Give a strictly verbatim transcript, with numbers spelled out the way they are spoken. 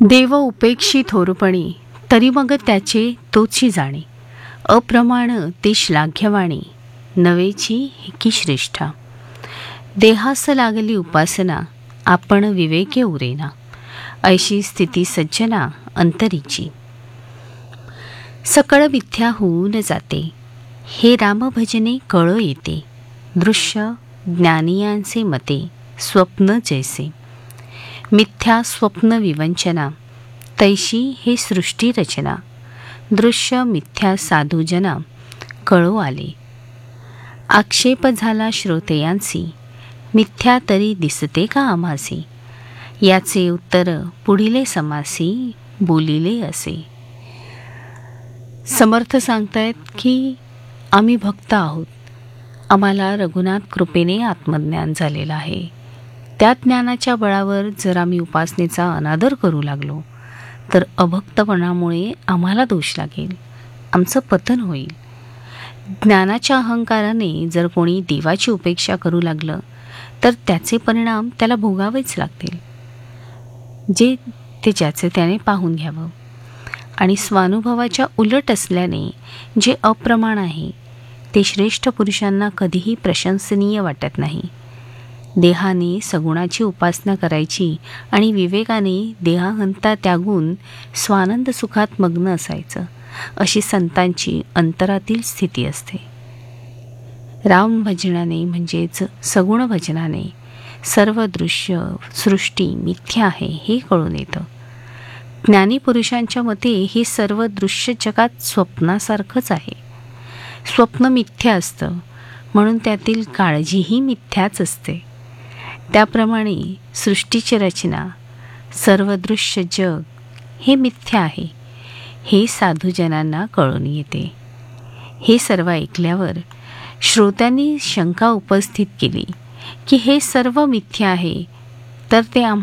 देव उपेक्षी थोरपणी, तरी मग त्याचे तोची जाणे. अप्रमाण ते श्लाघ्यवाणी, नवेची की श्रेष्ठा. देहास लागली उपासना, आपण विवेके उरेना. ऐशी स्थिती सज्जना अंतरीची. सकळ मिथ्या होऊन जाते, हे रामभजने कळ येते. दृश्य ज्ञानियांचे मते, स्वप्न जैसे. मिथ्या स्वप्न विवंचना, तैशी हे सृष्टी रचना. दृश्य मिथ्या साधुजना, कळो आले. आक्षेप झाला श्रोतेयांसी, मिथ्या तरी दिसते का आम्हासी. याचे उत्तर पुढिले समासी, बोलिले असे. समर्थ सांगतायत की आम्ही भक्त आहोत, आम्हाला रघुनाथ कृपेने आत्मज्ञान झालेलं आहे. त्या ज्ञानाच्या बळावर जर आम्ही उपासनेचा अनादर करू लागलो तर अभक्तपणामुळे आम्हाला दोष लागेल, आमचं पतन होईल. ज्ञानाच्या अहंकाराने जर कोणी देवाची उपेक्षा करू लागलं तर त्याचे परिणाम त्याला भोगावेच लागतील, जे ते ज्याचे त्याने पाहून घ्यावं. आणि स्वानुभवाच्या उलट असल्याने जे अप्रमाण आहे ते श्रेष्ठ पुरुषांना कधीही प्रशंसनीय वाटत नाही. देहाने सगुणाची उपासना करायची आणि विवेकाने देहाहंता त्यागून स्वानंद सुखात मग्न असायचं, अशी संतांची अंतरातील स्थिती असते. राम भजनाने म्हणजेच सगुण भजनाने सर्व दृश्य सृष्टी मिथ्या आहे हे कळून येतं. ज्ञानी पुरुषांच्या मते हे सर्व दृश्य जगात स्वप्नासारखंच आहे. स्वप्न मिथ्या असतं म्हणून त्यातील काळजीही मिथ्याच असते. त्याप्रमाणे सृष्टीची रचना, सर्व दृश्य जग हे मिथ्या आहे हे साधुजनांना कळून येते. हे सर्व ऐकल्यावर श्रोत्यांनी शंका उपस्थित केली की हे सर्व मिथ्या आहे तर ते